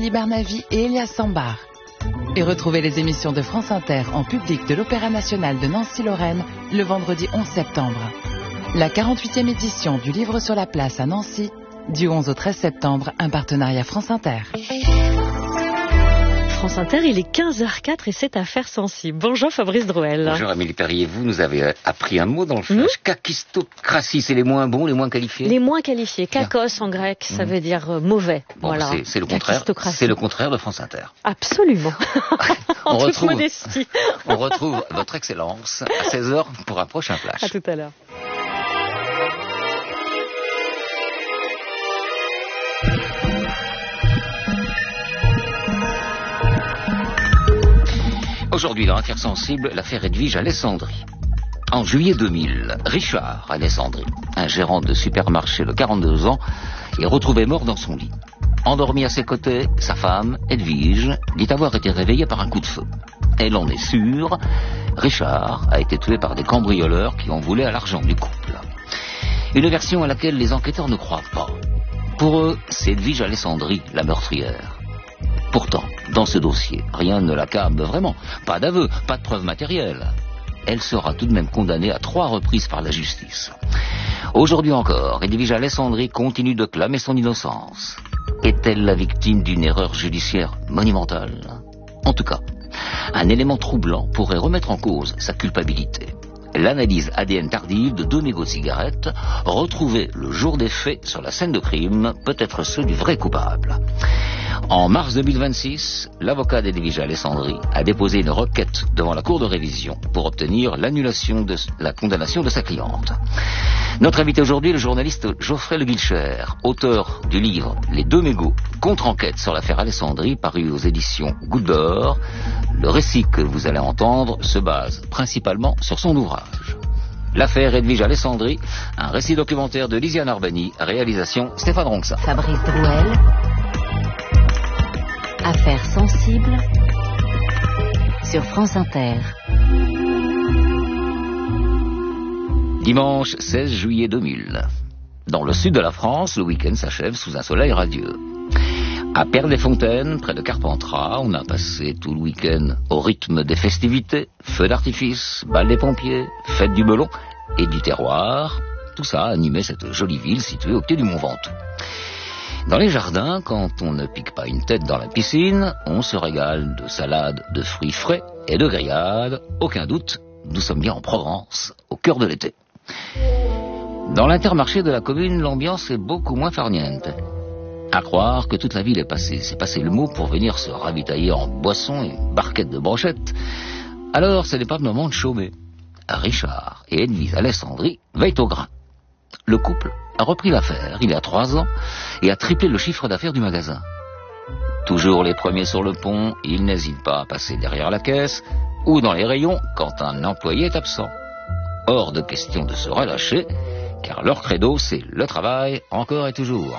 Julie Barnavi et Elias Sambar. Et retrouvez les émissions de France Inter en public de l'Opéra National de Nancy-Lorraine le vendredi 11 septembre. La 48e édition du Livre sur la Place à Nancy, du 11 au 13 septembre, un partenariat France Inter. France Inter, il est 15h04 et c'est Affaires sensibles. Bonjour Fabrice Drouel. Bonjour Amélie Perrier, vous nous avez appris un mot dans le flash. Kakistocratie, c'est les moins bons, les moins qualifiés. Les moins qualifiés. Kakos en grec, ça veut dire mauvais. Bon, voilà. C'est le contraire. C'est le contraire de France Inter. Absolument. En toute modestie. On retrouve votre excellence à 16h pour un prochain flash. À tout à l'heure. Aujourd'hui, dans Affaires sensibles, l'affaire Edwige Alessandri. En juillet 2000, Richard Alessandri, un gérant de supermarché de 42 ans, est retrouvé mort dans son lit. Endormi à ses côtés, sa femme, Edwige, dit avoir été réveillée par un coup de feu. Elle en est sûre, Richard a été tué par des cambrioleurs qui en voulaient à l'argent du couple. Une version à laquelle les enquêteurs ne croient pas. Pour eux, c'est Edwige Alessandri, la meurtrière. Pourtant, dans ce dossier, rien ne l'accable vraiment. Pas d'aveu, pas de preuves matérielles. Elle sera tout de même condamnée à 3 reprises par la justice. Aujourd'hui encore, Edwige Alessandri continue de clamer son innocence. Est-elle la victime d'une erreur judiciaire monumentale? En tout cas, un élément troublant pourrait remettre en cause sa culpabilité. L'analyse ADN tardive de 2 mégots de cigarettes, retrouvés le jour des faits sur la scène de crime, peut être ceux du vrai coupable. En mars 2026, l'avocat d'Edwige Alessandri a déposé une requête devant la Cour de révision pour obtenir l'annulation de la condamnation de sa cliente. Notre invité aujourd'hui est le journaliste Geoffrey Le Guilcher, auteur du livre Les 2 mégots, contre-enquête sur l'affaire Alessandri, paru aux éditions Goutte d'Or. Le récit que vous allez entendre se base principalement sur son ouvrage. L'affaire Edwige Alessandri, un récit documentaire de Lisiane Arbani, réalisation Stéphane Ronxa. Fabrice Drouel. Affaires sensibles sur France Inter. Dimanche 16 juillet 2000. Dans le sud de la France, le week-end s'achève sous un soleil radieux. À Père-des-Fontaines, près de Carpentras, on a passé tout le week-end au rythme des festivités, feux d'artifice, bal des pompiers, fête du melon et du terroir. Tout ça animait cette jolie ville située au pied du Mont Ventoux. Dans les jardins, quand on ne pique pas une tête dans la piscine, on se régale de salades, de fruits frais et de grillades. Aucun doute, nous sommes bien en Provence, au cœur de l'été. Dans l'intermarché de la commune, l'ambiance est beaucoup moins farniente. À croire que toute la ville s'est passé le mot pour venir se ravitailler en boissons et barquettes de brochettes. Alors, ce n'est pas le moment de chômer. Richard et Edwige Alessandri veillent au grain. Le couple a repris l'affaire il y a 3 ans et a triplé le chiffre d'affaires du magasin. Toujours les premiers sur le pont, ils n'hésitent pas à passer derrière la caisse ou dans les rayons quand un employé est absent. Hors de question de se relâcher, car leur credo c'est le travail encore et toujours.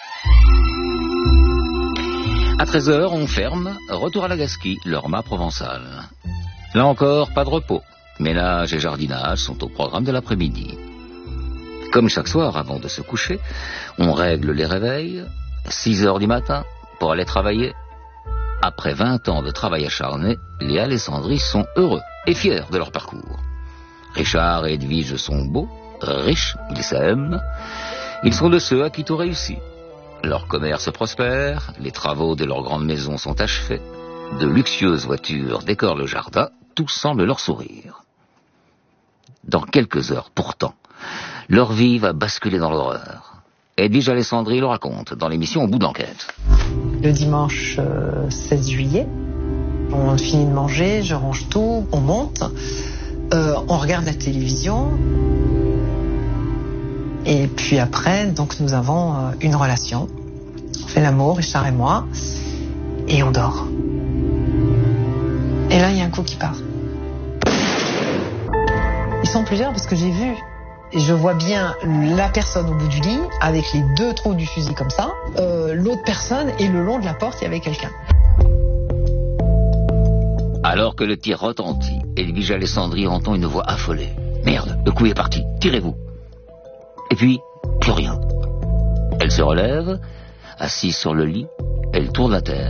À 13h, on ferme, retour à la Gasquie, leur mât provençal. Là encore, pas de repos. Ménage et jardinage sont au programme de l'après-midi. Comme chaque soir, avant de se coucher, on règle les réveils, 6h du matin, pour aller travailler. Après 20 ans de travail acharné, les Alessandri sont heureux et fiers de leur parcours. Richard et Edwige sont beaux, riches, ils s'aiment. Ils sont de ceux à qui tout réussit. Leur commerce prospère, les travaux de leur grande maison sont achevés, de luxueuses voitures décorent le jardin, tout semble leur sourire. Dans quelques heures, pourtant, leur vie va basculer dans l'horreur. Edwige Alessandri le raconte dans l'émission Au bout de l'enquête. Le dimanche 16 juillet, on finit de manger, je range tout, on monte, on regarde la télévision. Et puis après, donc nous avons une relation. On fait l'amour, Richard et moi, et on dort. Et là, il y a un coup qui part. Ils sont plusieurs parce que j'ai vu. Et je vois bien la personne au bout du lit, avec les 2 trous du fusil comme ça. L'autre personne, et le long de la porte, il y avait quelqu'un. Alors que le tir retentit, Edwige Alessandri entend une voix affolée. « Merde, le coup est parti, tirez-vous !» Et puis, plus rien. Elle se relève, assise sur le lit, elle tourne la tête.